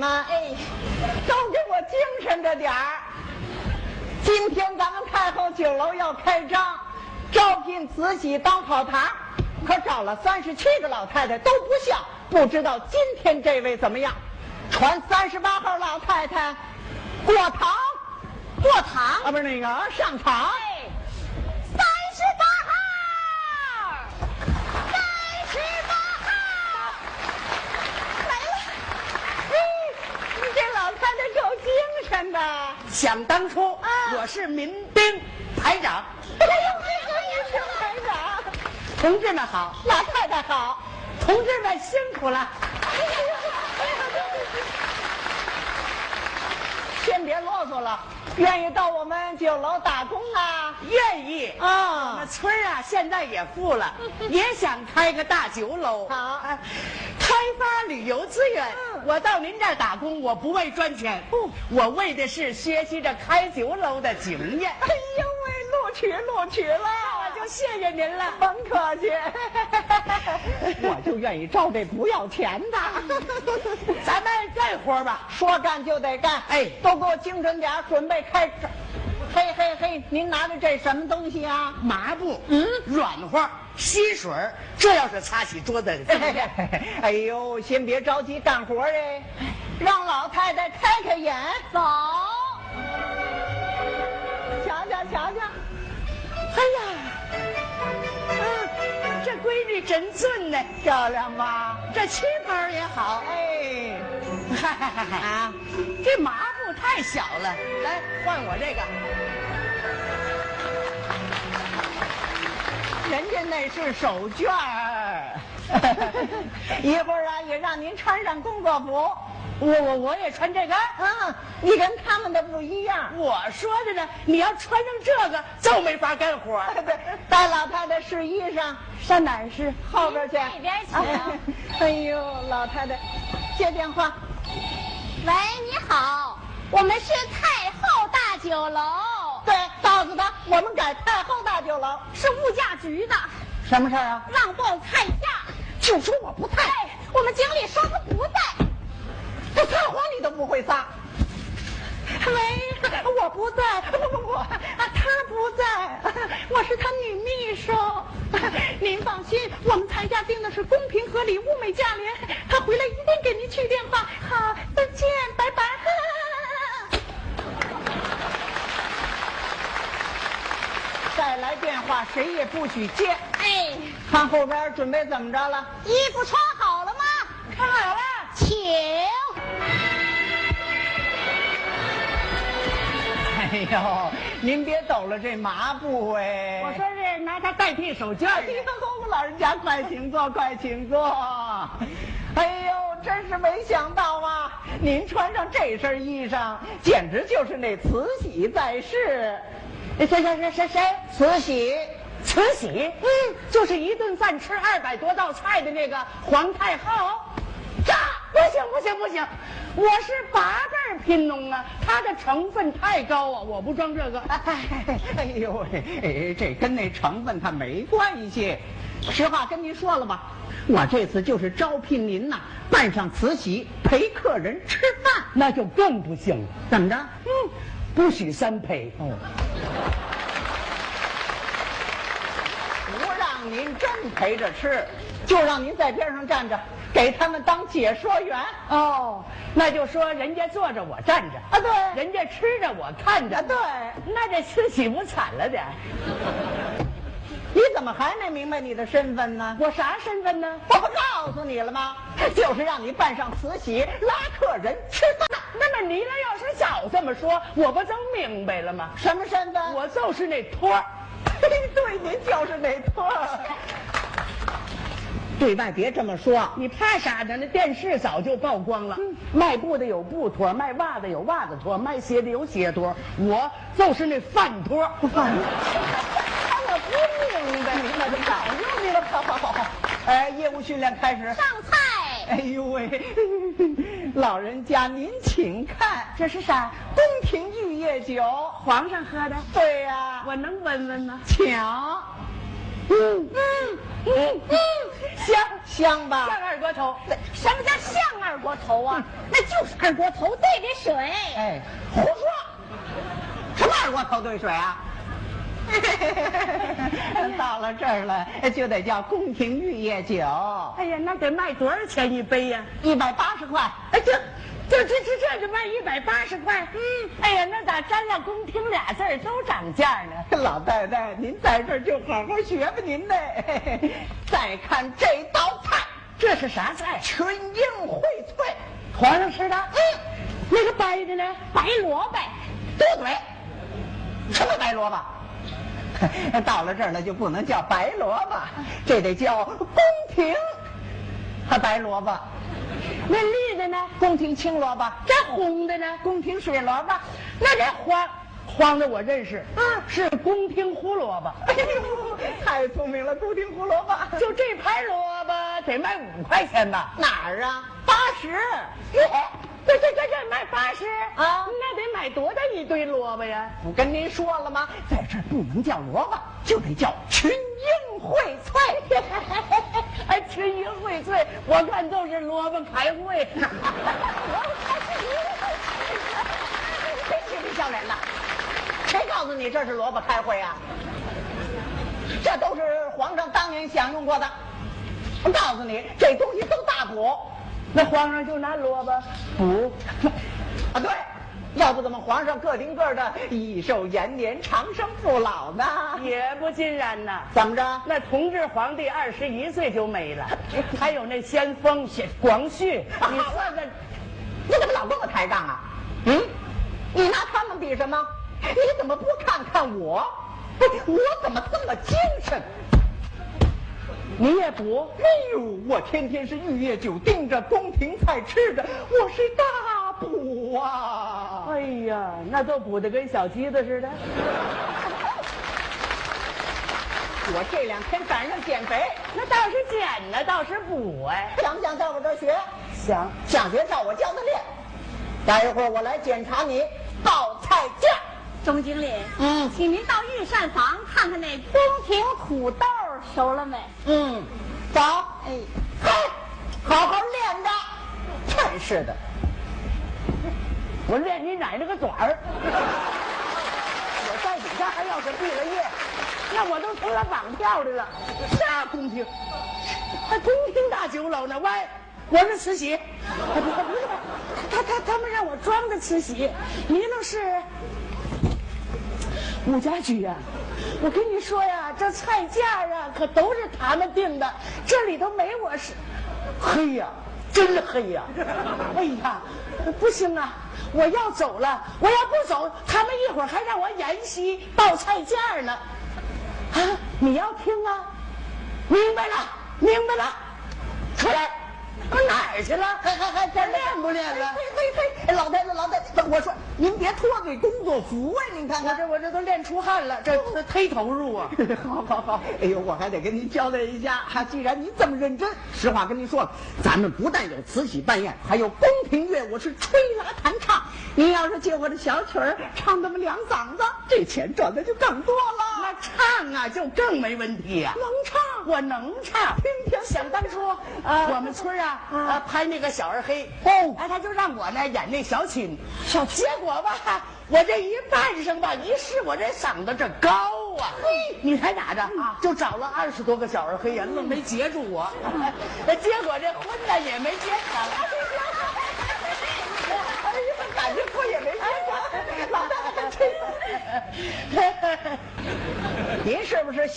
们，都给我精神着点儿。今天咱们太后酒楼要开张，招聘慈禧当跑堂，可找了37个老太太都不像，不知道今天这位怎么样？传38号老太太过堂啊，不是那个上场。 38号来了。 你这老太太够精神的。 想当初，我是民兵排长。 民兵排长， 同志们好， 老太太好， 同志们辛苦了。 先别啰嗦了，愿意到我们酒楼打工啊？ 愿意啊我们村啊现在也富了，也想开个大酒楼。 好开发旅游资源。我到您这儿打工，我不为赚钱，我为的是学习着开酒楼的经验。 哎呦喂，录取了， 我就谢谢您了。 甭客气。我就愿意招这不要钱的。 咱们干活吧， 说干就得干。 哎都给我精神点，准备开始。嘿，您拿着这什么东西啊？ 麻布，软和，吸水，这要是擦起桌子。 哎呦，先别着急干活哎，让老太太开眼。 走， 瞧。 哎呀，这闺女真俊呢， 漂亮吧？ 这旗袍也好。 哎， 啊，这麻布太小了，来换我这个。 人家那是手绢儿。一会儿啊，也让您穿上工作服。 我也穿这个。 你跟他们的不一样。 我说着呢，你要穿上这个就没法干活。 对，带老太太试衣裳，上哪儿试？后边去。 那边请。 哎呦，老太太，接电话。 喂，你好，我们是太后大酒楼， 对，告诉他我们改太后大酒楼。 是物价局的， 什么事儿啊？ 让报菜价。 就说我不在。 我们经理说他不在。 这撒谎你都不会撒。喂，我不在，不，他不在，我是他女秘书。您放心，我们菜价定的是公平合理、物美价廉。他回来一定给您去电话。好，再见，拜拜。再来电话，谁也不许接。看后边准备怎么着了？ 衣服穿好了吗？ 看好了， 请。 哎呦，您别抖了这麻布哎！ 我说是拿它代替手绢。 哎呦，老人家快请坐，快请坐。哎呦，真是没想到啊！您穿上这身衣裳，简直就是那慈禧在世。谁？慈禧。 慈禧，就是一顿饭吃200多道菜的那个皇太后。不行，我是8辈贫农啊，它的成分太高啊，我不装这个。 哎呦喂，这跟那成分它没关系。实话跟您说了吧，我这次就是招聘您呐，扮上慈禧陪客人吃饭。 那就更不行了。 怎么着？ 不许3陪。 不让您真陪着吃，就让您在边上站着，给他们当解说员。 那就说人家坐着我站着啊，对， 人家吃着我看着。 对， 那这慈禧不惨了点？ 你怎么还没明白你的身份呢？ 我啥身份呢？ 我不告诉你了吗？就是让你扮上慈禧拉客人吃饭。 那么你要是早这么说，我不就明白了吗？ 什么身份？ 我就是那托儿。 对，您就是那托儿。对外别这么说， 你怕啥呢？那电视早就曝光了。卖布的有布托，卖袜子有袜子托，卖鞋的有鞋托，我就是那饭托。 我不明白，那就告诉你了。好。业务训练开始。 上菜。 哎呦喂，老人家您请看， 这是啥？ 宫廷玉液酒， 皇上喝的。 对呀， 我能闻闻吗？ 请。 香吧？ 像二锅头。 什么叫像二锅头啊？那就是二锅头兑的水。 哎，胡说！什么二锅头兑水啊？到了这儿了，就得叫宫廷玉液酒。 哎呀，那得卖多少钱一杯呀 ？180块。 哎，这就卖180块。哎呀，那咋沾了宫廷俩字儿都涨价呢？ 老太太，您在这儿就好好学吧您的。再看这道菜， 这是啥菜？ 群英荟萃， 皇上吃的。那个白的呢？ 白萝卜。 多嘴。什么白萝卜？到了这儿了就不能叫白萝卜，这得叫宫廷白萝卜。 那绿的呢？ 宫廷青萝卜。 这红的呢？ 宫廷水萝卜。 那这黄的我认识，是宫廷胡萝卜。 哎呦，太聪明了，宫廷胡萝卜。 就这盘萝卜得卖5块钱吧？ 哪儿啊？80。 这卖80 啊？ 那得买多大一堆萝卜呀？ 不跟您说了吗？在这儿不能叫萝卜，就得叫群英荟萃。 哎，群英荟萃，我看都是萝卜开会。 谁气你笑脸的？谁告诉你这是萝卜开会啊？这都是皇上当年享用过的。我告诉你，这东西都大补。 那皇上就拿萝卜补啊？对，要不怎么皇上个顶个的益寿延年、长生不老呢？ 也不尽然呐。 怎么着？ 那同治皇帝21岁就没了，还有那先锋广旭，你算算， 你怎么老跟我抬杠啊？你拿他们比什么？你怎么不看看我？我怎么这么精神？ 你也补？ 哎呦，我天天是玉液酒盯着，宫廷菜吃着，我是大补啊！ 哎呀，那都补得跟小鸡子似的。 我这2天赶上减肥， 那倒是减呢，倒是补哎。 想不想在我这儿学？ 想学照我教的练。待一会儿我来检查你报菜价。 钟经理，请您到御膳房看看那宫廷土豆熟了没？ 走。哎，好好练着。真是的， 我练你奶奶个短儿！我在底下还要是毕了业，那我都成了绑票的了。啥宫廷？还宫廷大酒楼呢？喂，我是慈禧。不是，他们让我装着慈禧，你那是武家驹呀。我跟你说呀，这菜价啊可都是他们定的，这里头没我是。黑呀，真黑呀！哎呀，不行啊，我要走了，我要不走，他们一会儿还让我沿袭报菜价呢。啊，你要听啊？明白了，明白了，出来。我哪儿去了？还练不练了？ 嘿，老太太，我说您别脱这工作服啊！您看看， 我这都练出汗了，这忒投入啊！ 好，哎呦，我还得跟您交代一下，既然您这么认真，实话跟您说了，咱们不但有慈禧办宴，还有宫廷乐，我是吹拉弹唱。您要是借我这小曲儿唱那么2嗓子，这钱赚的就更多了。 那唱啊，就更没问题呀。 能唱， 我能唱。 听听， 想当初我们村拍那个小二黑他就让我呢演那小青，结果吧，我这一扮上吧，一试我这嗓子这高啊，你猜咋着？就找了20多个小二黑人，愣没截住我，结果这婚呢也没结成。 哎呀，感情婚也没结成，老大真。您是不是